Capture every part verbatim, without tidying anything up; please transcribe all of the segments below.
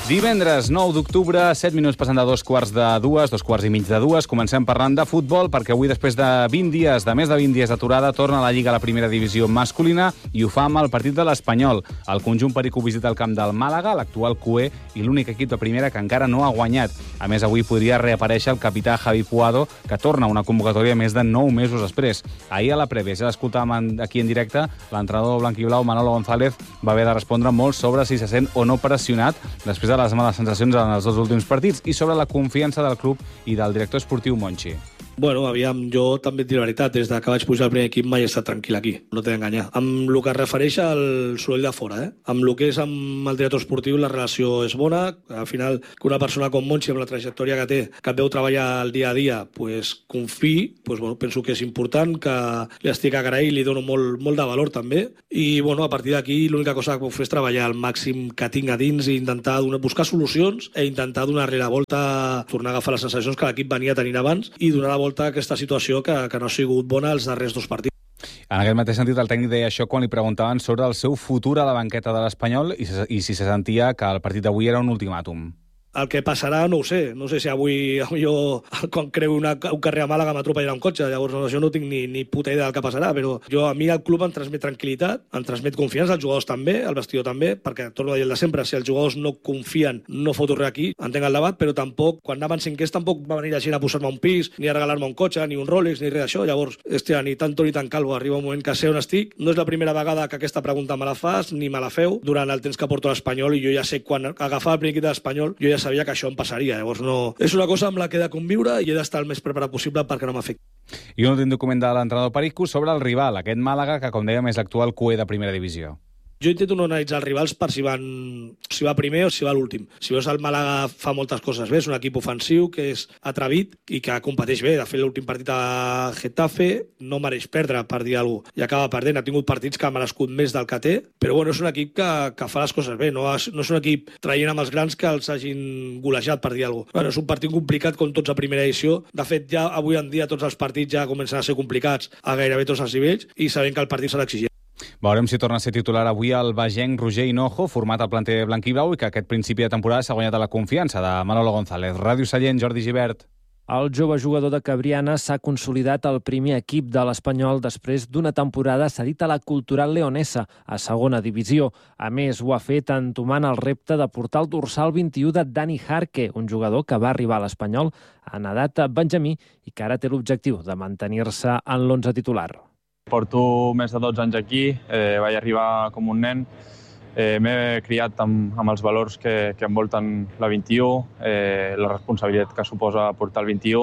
Divendres nou d'octubre, set minuts passant de dos quarts de dues, dos quarts i mig de dues. Comencem parlant de futbol, perquè avui, després de vint dies, de més de vint dies d'aturada, torna a la Lliga a la primera divisió masculina i ho fa amb el partit de l'Espanyol. El conjunt perico visita el camp del Màlaga, l'actual Q E, i l'únic equip de primera que encara no ha guanyat. A més, avui podria reaparèixer el capità Javi Puado, que torna a una convocatòria més de nou mesos després. Ahir a la prèvia, ja l'escoltàvem aquí en directe, l'entrenador blanquiblau Manolo González va haver de respondre molt sobre si se sent o no pressionat després de les males sensacions en els dos últims partits i sobre la confiança del club i del director esportiu Monchi. Bueno, aviam, jo també et dic la veritat, des que vaig pujar al primer equip mai he estat tranquil aquí, no t'he d'enganyar. Amb el que es refereix al soroll de fora, eh? Amb el que és amb el director esportiu la relació és bona, al final que una persona com Monchi amb la trajectòria que té, que et veu treballar el dia a dia, pues, confiï, pues, bueno, penso que és important, que li estic agraït, li dono molt, molt de valor també, i bueno, a partir d'aquí l'única cosa que puc fer és treballar al màxim que tinc a dins i intentar donar, buscar solucions e intentar donar-li la volta, tornar a agafar les sensacions que l'equip venia tenint abans i donar la volta a aquesta situació que, que no ha sigut bona els darrers dos partits. En aquest mateix sentit, el tècnic deia això quan li preguntaven sobre el seu futur a la banqueta de l'Espanyol i, i si se sentia que el partit d'avui era un ultimàtum. El que passarà no ho sé. No sé si avui jo, quan creu una, un carrer a Màlaga, m'atropellarà un cotxe. Llavors, no, jo no tinc ni, ni puta idea del que passarà, però jo, a mi el club em transmet tranquil·litat, em transmet confiança, els jugadors també, el vestidor també, perquè, torno a dir el de sempre, si els jugadors no confien, no foto res aquí, entenc el debat, però tampoc, quan anaven cinquers, tampoc va venir la gent a posar-me un pis, ni a regalar-me un cotxe, ni un Rolex, ni res d'això. Llavors, hòstia, ni tanto ni tan calvo, arriba un moment que sé on estic. No és la primera vegada que aquesta pregunta me la fas, ni me la feu, durant el temps que porto a l'Espanyol, i jo ja sé, quan agafava el primer equip de l'Espanyol, jo ja sabia que això em passaria. Llavors no... És una cosa amb la que he de conviure i he d'estar el més preparat possible perquè no m'afecti. I un últim document de l'entrenador Perico sobre el rival, aquest Màlaga, que com dèiem és l'actual Q E de primera divisió. Jo intento no analitzar els rivals per si van si va primer o si va l'últim. Si veus el Màlaga fa moltes coses bé, és un equip ofensiu que és atrevit i que competeix bé. De fet, l'últim partit a Getafe no mereix perdre, per dir alguna cosa, i acaba perdent. Ha tingut partits que ha merescut més del que té, però bueno, és un equip que, que fa les coses bé. No és, no és un equip traient amb els grans que els hagin golejat, per dir alguna cosa. Bueno, és un partit complicat com tots a primera edició. De fet, ja avui en dia tots els partits ja comencen a ser complicats a gairebé tots els nivells i sabem que el partit serà exigent. Veurem si torna a ser titular avui el bagenc Roger Hinojo, format al planter blanquiblau i que aquest principi de temporada s'ha guanyat a la confiança de Manolo González. Ràdio Sallent, Jordi Gibert. El jove jugador de Cabriana s'ha consolidat al primer equip de l'Espanyol després d'una temporada cedit a la Cultural Leonesa, a segona divisió. A més, ho ha fet entomant el repte de portar el dorsal vint-i-u de Dani Jarque, un jugador que va arribar a l'Espanyol en edat benjamí i que ara té l'objectiu de mantenir-se en l'onze titular. Porto més de dotze anys aquí, eh, vaig arribar com un nen, eh, m'he criat amb, amb els valors que, que envolten la vint-i-u, eh, la responsabilitat que suposa portar el vint-i-u,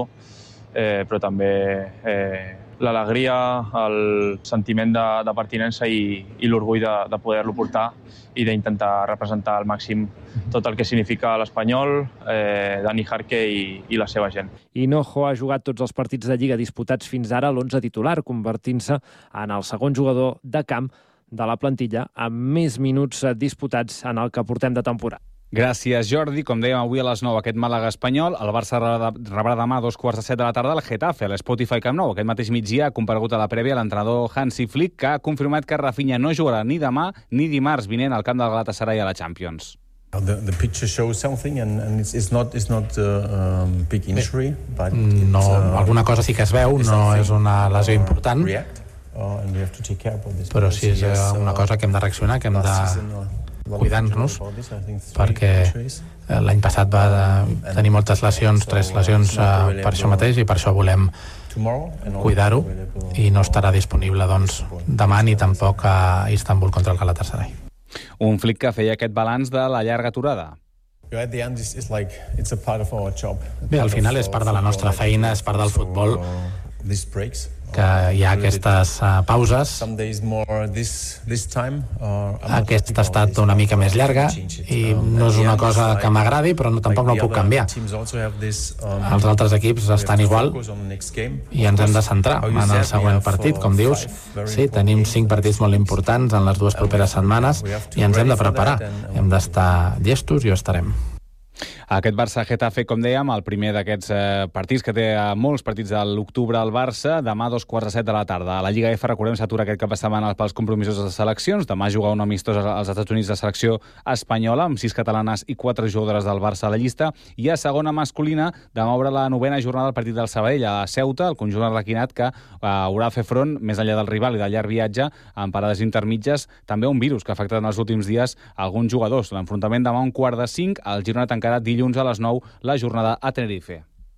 eh, però també eh, l'alegria, el sentiment de, de pertinença i, i l'orgull de, de poder-lo portar i d'intentar representar al màxim tot el que significa l'Espanyol, eh, Dani Jarque i, i la seva gent. Hinojo ha jugat tots els partits de Lliga disputats fins ara a l'onze titular, convertint-se en el segon jugador de camp de la plantilla amb més minuts disputats en el que portem de temporada. Gràcies, Jordi. Com dèiem, avui a les nou aquest Màlaga espanyol. El Barça rebrà demà a dos quarts de set de la tarda el Getafe, a l'Spotify Camp Nou. Aquest mateix migdia ha comparegut a la prèvia l'entrenador Hansi Flick, que ha confirmat que Rafinha no jugarà ni demà ni dimarts vinent al camp del Galatasaray a la Champions. The, the picture shows something and, and it's, it's not, it's not a um, big injury, but no, uh, alguna cosa sí que es veu, no és una lesió important, react, uh, and we have to take care about this. Però sí és una cosa que hem de reaccionar, que hem de cuidar-nos, perquè l'any passat va tenir moltes lesions, tres lesions per això mateix, i per això volem cuidar-ho, i no estarà disponible doncs, demà ni tampoc a Istanbul contra el Galatasaray. Un Flick que feia aquest balanç de la llarga aturada. Bé, al final és part de la nostra feina, és part del futbol, que hi ha aquestes uh, pauses. Aquesta ha estat una mica més llarga i no és una cosa que m'agradi, però no, tampoc no puc canviar. Els altres equips estan igual i ens hem de centrar en el següent partit, com dius. Sí, tenim cinc partits molt importants en les dues properes setmanes i ens hem de preparar. Hem d'estar llestos i ho estarem. Aquest Barça-Getafe, com dèiem, el primer d'aquests eh, partits que té eh, molts partits de l'octubre al Barça, demà a dos quarts de set de la tarda. A la Lliga F, recordem, s'atura aquest cap de setmana pels compromisos de seleccions. Demà juga un amistós als Estats Units de selecció espanyola, amb sis catalanes i quatre jugadores del Barça a la llista. I a segona masculina, demà obre la novena jornada del partit del Sabadell a Ceuta, el conjunt arlequinat que eh, haurà de fer front, més enllà del rival i del llarg viatge, en parades intermitges, també un virus que ha afectat en els últims dies alguns jugadors. L'enfrontament demà a un quart de cinc, el Girona tancarà dilluns a les nou la jornada a Tenerife.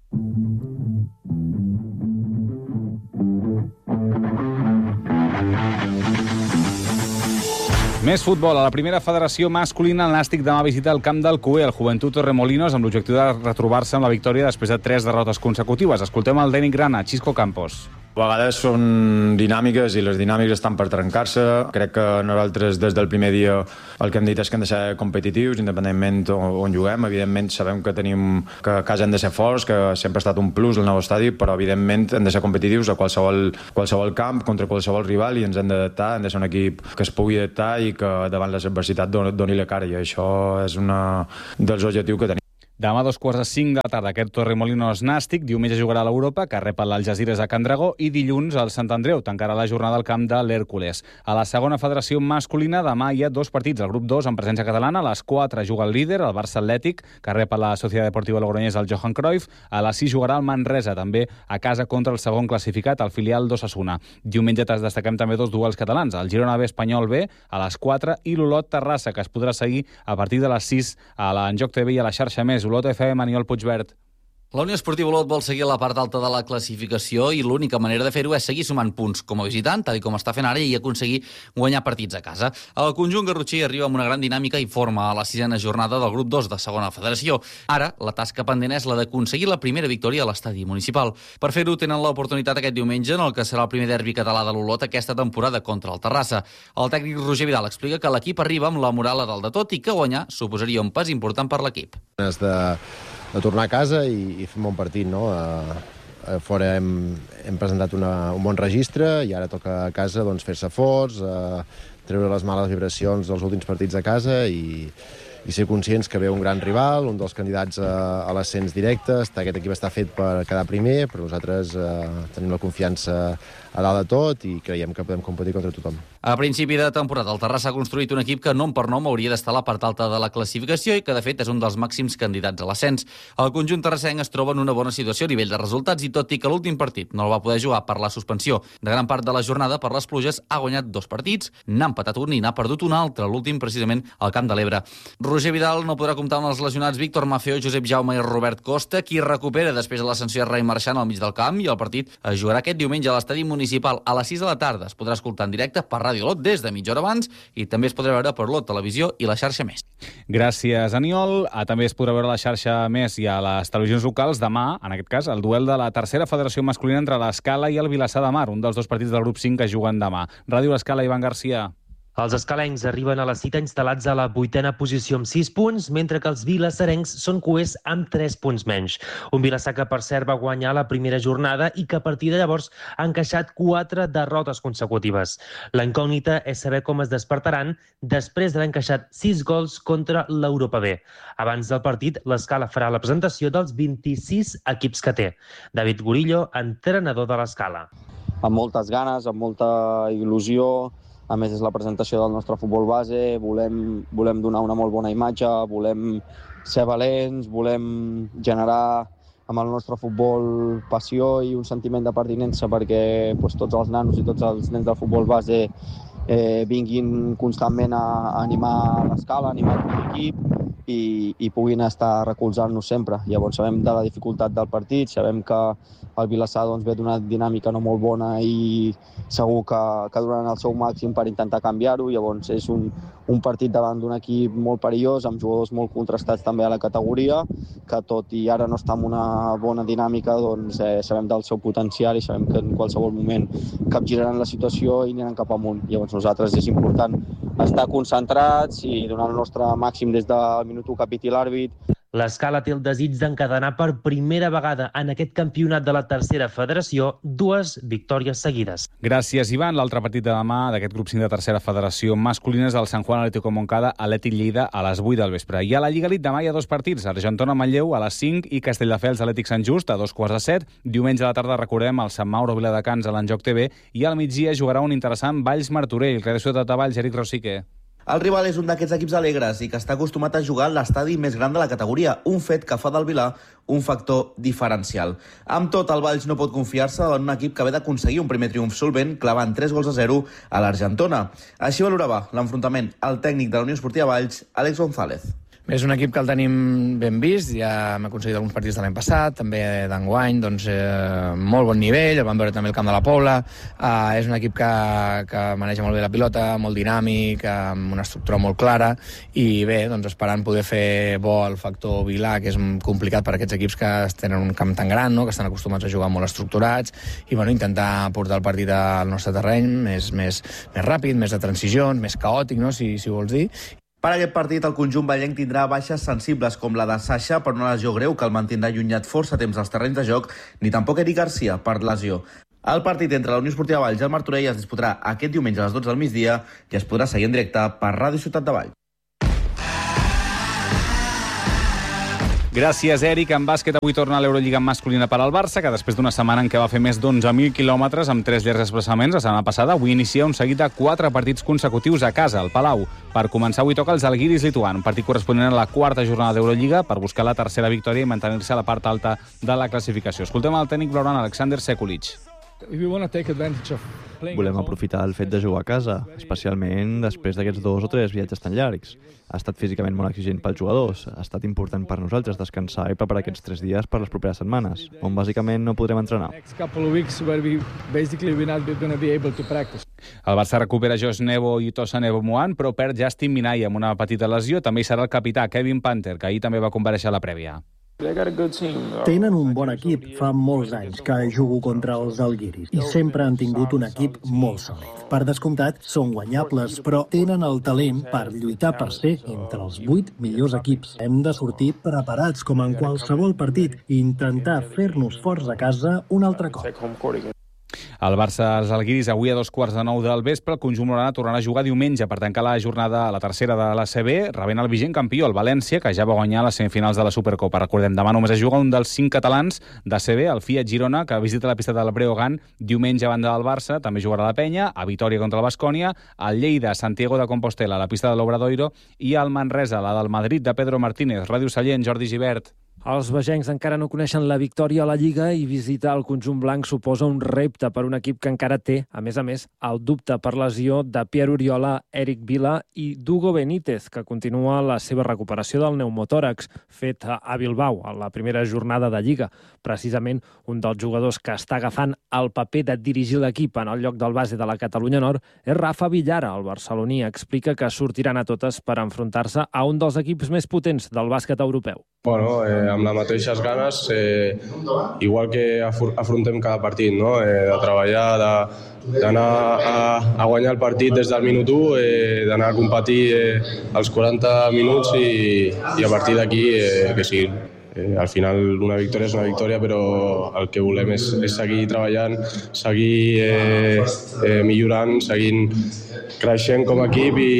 Més futbol. A la primera federació masculina, el Nàstic demà visita el camp del Cué, el Joventut Torremolinos, amb l'objectiu de retrobar-se amb la victòria després de tres derrotes consecutives. Escoltem el Dènic Grana, Xisco Campos. A vegades són dinàmiques i les dinàmiques estan per trencar-se. Crec que nosaltres des del primer dia el que hem dit és que hem de ser competitius, independentment on juguem. Evidentment sabem que tenim que a casa hem de ser forts, que sempre ha estat un plus el nou estadi, però evidentment hem de ser competitius a qualsevol, qualsevol camp, contra qualsevol rival, i ens hem d'adaptar, hem de ser un equip que es pugui adaptar i que davant l'adversitat doni la cara, i això és un dels objectius que tenim. Demà a dos quarts de cinc de la tarda, aquest Torremolinos Nàstic. Diumenge jugarà a l'Europa, que rep l'Algesires a Can Dragó, i dilluns al Sant Andreu tancarà la jornada al camp de l'Hèrcules. A la segona federació masculina, demà hi ha dos partits. El grup dos, en presència catalana, a les quatre juga el líder, el Barça Atlètic, que rep a la Societat Deportiva Logroñés, el Johan Cruyff. A les sis jugarà el Manresa, també a casa contra el segon classificat, el filial d'Osasuna. Diumenge destaquem també dos duels catalans, el Girona B Espanyol B a les quatre i l'Olot Terrassa, que es podrà seguir a partir de les sis a l'Enjoc T V i a la xarxa Més. Olot F M, Aniol Puigverd. La Unió Esportiva Olot vol seguir a la part alta de la classificació i l'única manera de fer-ho és seguir sumant punts com a visitant, tal com està fent ara, i aconseguir guanyar partits a casa. El conjunt garrotxí arriba amb una gran dinàmica i forma a la sisena jornada del grup dos de segona federació. Ara, la tasca pendent és la d'aconseguir la primera victòria a l'estadi municipal. Per fer-ho, tenen l'oportunitat aquest diumenge en el que serà el primer derbi català de l'Olot aquesta temporada contra el Terrassa. El tècnic Roger Vidal explica que l'equip arriba amb la moral a dalt de tot i que guanyar suposaria un pas important per l'equip. Has de de tornar a casa i, i fer un bon partit, no? A, a fora hem, hem presentat una, un bon registre i ara toca a casa doncs, fer-se forts, a treure les males vibracions dels últims partits a casa i, i ser conscients que ve un gran rival, un dels candidats a, a l'ascens directe. Aquest equip està fet per quedar primer, però nosaltres eh, tenim la confiança a dalt de tot i creiem que podem competir contra tothom. A principi de temporada, el Terrassa ha construït un equip que nom per nom hauria d'estar a la part alta de la classificació i que, de fet, és un dels màxims candidats a l'ascens. El conjunt terrassenc es troba en una bona situació a nivell de resultats i, tot i que l'últim partit no el va poder jugar per la suspensió de gran part de la jornada per les pluges, ha guanyat dos partits, n'ha empatat un i n'ha perdut un altre, l'últim precisament al Camp de l'Ebre. Roger Vidal no podrà comptar amb els lesionats Víctor Maffeo, Josep Jaume i Robert Costa, qui recupera després de l'ascensió de Rai Marchant al mig del camp, i el partit es jugarà aquest diumenge a l'estadi municipal a les sis de la tarda. Es podrà escoltar en directe per Ràdio Olot des de mitja hora abans i també es podrà veure per Olot Televisió i la xarxa Més. Gràcies, Aniol. També es podrà veure a la xarxa Més i a les televisions locals demà, en aquest cas, el duel de la tercera federació masculina entre l'Escala i el Vilassar de Mar, un dels dos partits del grup cinc que juguen demà. Ràdio L'Escala, Ivan Garcia. Els escalencs arriben a la cita instal·lats a la vuitena posició amb sis punts, mentre que els vilassarencs són coers amb tres punts menys. Un Vilassar que, per cert, va guanyar la primera jornada i que a partir de llavors ha encaixat quatre derrotes consecutives. La incògnita és saber com es despertaran després d'haver encaixat sis gols contra l'Europa B. Abans del partit, l'Escala farà la presentació dels vint-i-sis equips que té. David Gurillo, entrenador de l'Escala. Amb moltes ganes, amb molta il·lusió. A més, és la presentació del nostre futbol base, volem, volem donar una molt bona imatge, volem ser valents, volem generar amb el nostre futbol passió i un sentiment de pertinença perquè pues, tots els nanos i tots els nens del futbol base eh, vinguin constantment a, a animar l'Escala, a animar tot l'equip i, i puguin estar recolzant-nos sempre. Llavors sabem de la dificultat del partit, sabem que el Vilassar doncs, ve d'una dinàmica no molt bona i segur que, que duran el seu màxim per intentar canviar-ho. Llavors és un, un partit davant d'un equip molt perillós, amb jugadors molt contrastats també a la categoria, que tot i ara no està en una bona dinàmica, doncs eh, sabem del seu potencial i sabem que en qualsevol moment capgiraran la situació i aniran cap amunt. Llavors nosaltres és important estar concentrats i donar el nostre màxim des del minut u que piti l'àrbit. L'Escala té el desig d'encadenar per primera vegada en aquest campionat de la tercera federació dues victòries seguides. Gràcies, Ivan. L'altre partit de demà d'aquest grup cinc de tercera federació masculina és el Sant Juan Atlético Montcada Atlètic Lleida a les vuit del vespre. I a la Lliga Elite demà hi ha dos partits, Argentona Manlleu a les cinc i Castelldefels Atlètic Sant Just a dos quarts de set. Diumenge a la tarda recordem el Sant Mauro Viladecans a l'Enjoc T V i al migdia jugarà un interessant Valls Martorell. Redacció de Tavalls, Eric Rosique. El rival és un d'aquests equips alegres i que està acostumat a jugar a l'estadi més gran de la categoria, un fet que fa del Vilar un factor diferencial. Amb tot, el Valls no pot confiar-se en un equip que ve d'aconseguir un primer triomf solvent clavant tres gols a zero a l'Argentona. Així valorava l'enfrontament al tècnic de la Unió Esportiva Valls, Àlex González. És un equip que el tenim ben vist, ja hem aconseguit alguns partits de l'any passat, també d'enguany, doncs eh, molt bon nivell, el vam veure també al camp de la Pobla, eh, és un equip que, que maneja molt bé la pilota, molt dinàmic, amb una estructura molt clara, i bé, doncs esperant poder fer bo el factor Vilar, que és complicat per a aquests equips que tenen un camp tan gran, no? Que estan acostumats a jugar molt estructurats, i bueno, intentar portar el partit al nostre terreny més, més, més ràpid, més de transicions, més caòtic, no? si, si vols dir. Per aquest partit, el conjunt vallenc tindrà baixes sensibles com la de Sasha per una lesió greu que el mantindrà allunyat força temps dels terrenys de joc, ni tampoc Eric Garcia per lesió. El partit entre la Unió Esportiva Valls i el Martorell es disputarà aquest diumenge a les dotze del migdia i es podrà seguir en directe per Ràdio Ciutat de Valls. Gràcies, Eric. En bàsquet avui torna a l'Eurolliga masculina per al Barça, que després d'una setmana en què va fer més d'onze mil quilòmetres amb tres llargs desplaçaments la setmana passada, avui inicia un seguit de quatre partits consecutius a casa, al Palau. Per començar, avui toca els Žalgiris Lituan, un partit corresponent a la quarta jornada d'Eurolliga per buscar la tercera victòria i mantenir-se a la part alta de la classificació. Escoltem el tècnic blaugrana Alexander Sekulic. Volem aprofitar el fet de jugar a casa, especialment després d'aquests dos o tres viatges tan llargs. Ha estat físicament molt exigent pels jugadors, ha estat important per nosaltres descansar i preparar aquests tres dies per les properes setmanes, on bàsicament no podrem entrenar. El Barça recupera Josh Nebo i Tosa Nebo-Moan, però perd Justin Minaya amb una petita lesió. També hi serà el capità Kevin Panther, que ahir també va comparèixer a la prèvia. Tenen un bon equip. Fa molts anys que jugo contra els Žalgiris i sempre han tingut un equip molt sòlid. Per descomptat, són guanyables, però tenen el talent per lluitar per ser entre els vuit millors equips. Hem de sortir preparats com en qualsevol partit i intentar fer-nos forts a casa un altre cop. El Barça als Žalgiris avui a dos quarts de nou del vespre. El conjunt blaugrana tornarà a jugar diumenge per tancar la jornada a la tercera de l'A C B, rebent el vigent campió, el València, que ja va guanyar les semifinals de la Supercopa. Recordem, demà només es juga un dels cinc catalans d'A C B, el Fiat Girona, que visita la pista del Breogán diumenge a banda del Barça. També jugarà la Penya, a Vitòria contra el Baskonia, al Lleida, Santiago de Compostela, a la pista de l'Obradoiro, i al Manresa, la del Madrid de Pedro Martínez. Ràdio Sallent, Jordi Gibert. Els vegencs encara no coneixen la victòria a la Lliga i visitar el conjunt blanc suposa un repte per un equip que encara té, a més a més, el dubte per lesió de Pierre Oriola, Eric Vila i d'Hugo Benítez, que continua la seva recuperació del pneumotòrax fet a Bilbao a la primera jornada de Lliga. Precisament un dels jugadors que està agafant el paper de dirigir l'equip en el lloc del base de la Catalunya Nord és Rafa Villara. El barceloní explica que sortiran a totes per enfrontar-se a un dels equips més potents del bàsquet europeu. Bueno, eh, amb les mateixes ganes, eh, igual que afrontem cada partit, no? eh, de treballar, d'anar a, a guanyar el partit des del minut u, eh, d'anar a competir eh, els quaranta minuts i, i a partir d'aquí eh, que sigui. Eh, al final una victòria és una victòria, però el que volem és, és seguir treballant, seguir eh, eh, millorant, seguint creixent com a equip i,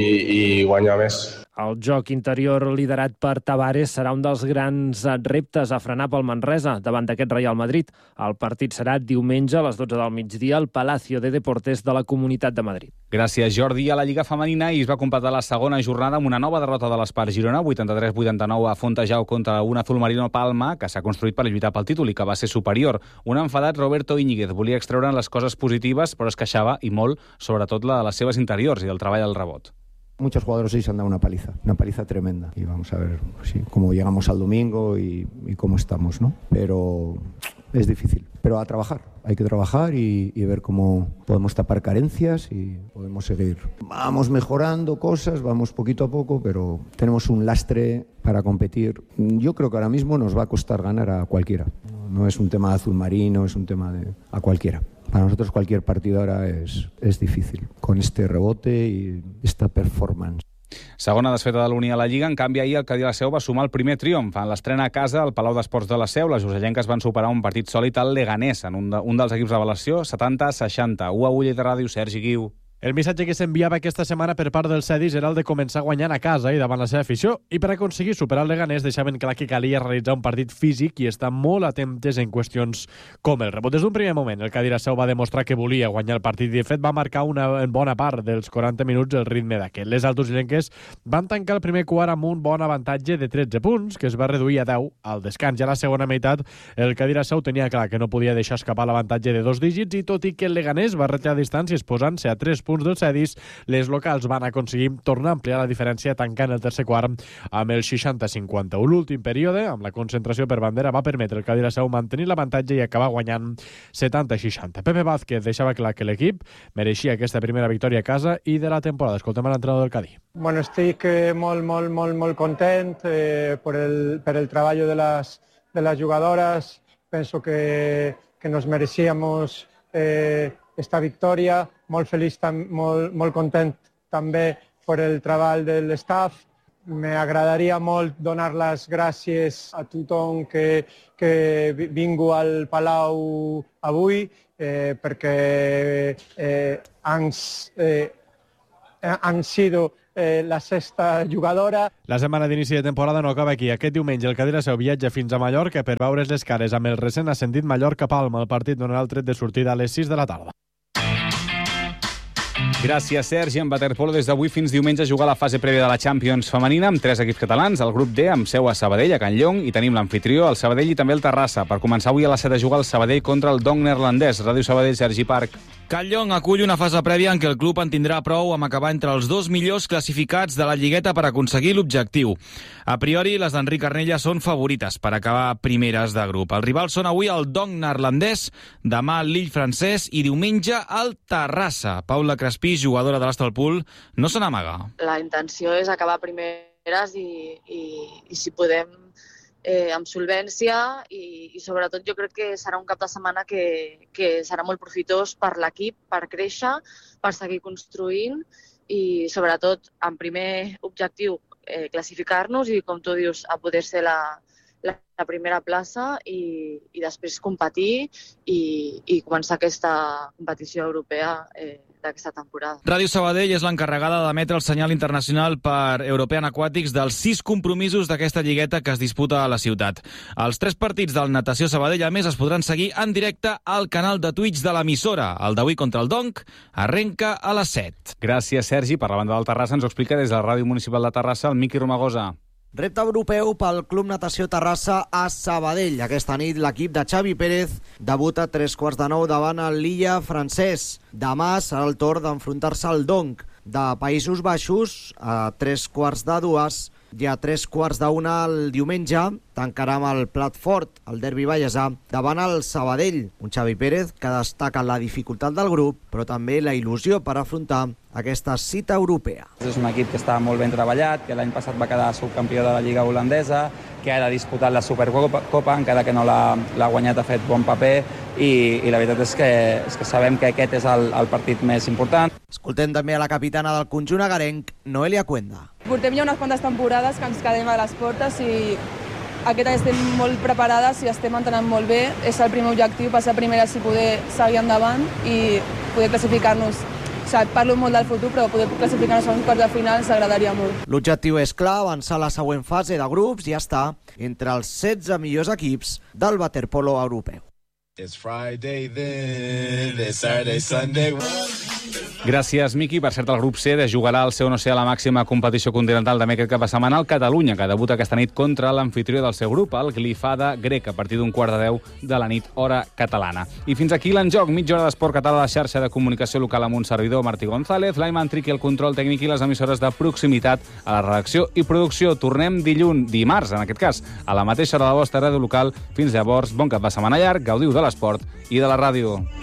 i guanyar més. El joc interior liderat per Tavares serà un dels grans reptes a frenar pel Manresa davant d'aquest Real Madrid. El partit serà diumenge a les dotze del migdia al Palacio de Deportes de la Comunitat de Madrid. Gràcies, Jordi. A la Lliga Femenina i es va completar la segona jornada amb una nova derrota de l'Espar Girona, vuitanta-tres vuitanta-nou a Fontejau contra un Azul Marino Palma, que s'ha construït per lluitar pel títol i que va ser superior. Un enfadat Roberto Íñiguez volia extreure les coses positives, però es queixava, i molt, sobretot la de les seves interiors i del treball al rebot. Muchos jugadores hoy se han dado una paliza, una paliza tremenda. Y vamos a ver sí, cómo llegamos al domingo y, y cómo estamos, ¿no? Pero es difícil. Pero a trabajar, hay que trabajar y, y ver cómo podemos tapar carencias y podemos seguir. Vamos mejorando cosas, vamos poquito a poco, pero tenemos un lastre para competir. Yo creo que ahora mismo nos va a costar ganar a cualquiera. No es un tema de azul marino, es un tema de a cualquiera. Para nosotros cualquier partido ahora es, es difícil, con este rebote y esta performance. Segona desfeta de l'Unió a la Lliga, en canvi ahir el Cadí la Seu va sumar el primer triomf. En l'estrena a casa, al Palau d'Esports de la Seu, les usellenques van superar un partit sòlid al Leganés, en un, de, un dels equips revelació, setanta a seixanta. U a Ull de Ràdio, Sergi Guiu. El missatge que s'enviava aquesta setmana per part dels Cedis era el de començar guanyant a casa i davant la seva afició, i per aconseguir superar el Leganés deixaven clar que calia realitzar un partit físic i estar molt atentes en qüestions com el rebot. Des d'un primer moment, el Cadí la Seu va demostrar que volia guanyar el partit i, de fet, va marcar una en bona part dels quaranta minuts el ritme d'aquest. Les altosillenques van tancar el primer quart amb un bon avantatge de tretze punts, que es va reduir a deu al descans. Ja a la segona meitat, el Cadí la Seu tenia clar que no podia deixar escapar l'avantatge de dos dígits i, tot i que el Leganés va retirar distàncies posant-se a tres punts dels Cedis, les locals van aconseguir tornar a ampliar la diferència tancant el tercer quart amb el seixanta a cinquanta-u. L'últim període, amb la concentració per bandera, va permetre al Cadí la Seu mantenir l'avantatge i acabar guanyant setanta a seixanta. Pepe Vázquez deixava clar que l'equip mereixia aquesta primera victòria a casa i de la temporada. Escoltem a l'entrenador del Cadí. Bueno, estic eh, molt, molt, molt, molt content eh, per, el, per el treball de les, de les jugadores. Penso que, que nos merecíamos eh, esta victòria. Molt feliç, molt, molt content també per el treball de l'estaf. M'agradaria molt donar les gràcies a tothom que, que vingu al Palau avui, eh, perquè eh, han, eh, han sido eh, la sexta jugadora. La setmana d'inici de temporada no acaba aquí. Aquest diumenge el Cadí la Seu viatja fins a Mallorca per veure's les cares amb el recent ascendit Mallorca-Palma. El partit donarà el tret de sortida a les sis de la tarda. Gràcies, Sergi. En waterpolo, des d'avui fins diumenge jugar la fase prèvia de la Champions femenina amb tres equips catalans. El grup D amb seu a Sabadell, a Can Llong, i tenim l'anfitrió, el Sabadell i també el Terrassa. Per començar avui a les set a jugar el Sabadell contra el Dong neerlandès. Ràdio Sabadell, Sergi Parc. Can Llong acull una fase prèvia en què el club en tindrà prou amb acabar entre els dos millors classificats de la lligueta per aconseguir l'objectiu. A priori, les d'Enric Arnella són favorites per acabar primeres de grup. Els rivals són avui el Dong neerlandès, demà el Lille francès i diumenge el Terrassa. Paula Crespí, jugadora de l'Astalpool, no se n'amaga. La intenció és acabar primeres i, i, i si podem Eh, amb solvència i, i sobretot jo crec que serà un cap de setmana que, que serà molt profitós per l'equip, per créixer, per seguir construint i sobretot en primer objectiu eh, classificar-nos i com tu dius a poder ser la, la, la primera plaça i, i després competir i, i començar aquesta competició europea eh, d'aquesta temporada. Ràdio Sabadell és l'encarregada d'emetre el senyal internacional per European Aquatics dels sis compromisos d'aquesta lligueta que es disputa a la ciutat. Els tres partits del Natació Sabadell, a més, es podran seguir en directe al canal de Twitch de l'emissora. El d'avui contra el Donc arrenca a les set. Gràcies, Sergi. Per la banda del Terrassa ens ho explica des de la Ràdio Municipal de Terrassa el Miqui Romagosa. Repte europeu pel Club Natació Terrassa a Sabadell. Aquesta nit l'equip de Xavi Pérez debuta a tres quarts de nou davant el Lilla francès. Demà serà el torn d'enfrontar-se al Donc de Països Baixos a tres quarts de dues i a tres quarts d'una el diumenge tancarà amb el plat fort, el derbi vallesà, davant el Sabadell. Un Xavi Pérez que destaca la dificultat del grup, però també la il·lusió per afrontar aquesta cita europea. És un equip que està molt ben treballat, que l'any passat va quedar subcampió de la Lliga holandesa, que ara ha disputat la Supercopa, encara que no l'ha guanyat, ha fet bon paper, i, i la veritat és que, és que sabem que aquest és el, el partit més important. Escoltem també a la capitana del conjunt agarenc, Noelia Cuenda. Portem ja unes quantes temporades que ens quedem a les portes i aquest any estem molt preparades i estem entrenant molt bé. És el primer objectiu, passar primeres i poder seguir endavant i poder classificar-nos. O sigui, parlo molt del futur, però poder classificar-nos a un quart de final ens agradaria molt. L'objectiu és clar, avançar a la següent fase de grups i estar entre els setze millors equips del waterpolo europeu. It's Friday then, it's Saturday, Sunday. Gràcies, Miqui. Per cert, el grup C de jugarà el seu no sé a la màxima competició continental també aquest cap de setmana al Catalunya, que debuta aquesta nit contra l'anfitrió del seu grup, el Glifada grec, a partir d'un quart de deu de la nit, hora catalana. I fins aquí l'enjoc, mitja hora d'esport català a la xarxa de comunicació local amb un servidor, Martí González, l'Aiman Triqui, el control tècnic i les emissores de proximitat a la redacció i producció. Tornem dilluns, dimarts, en aquest cas, a la mateixa hora de la vostra ràdio local. Fins llavors, bon cap de setmana llarg, gaudiu de l'esport i de la ràdio.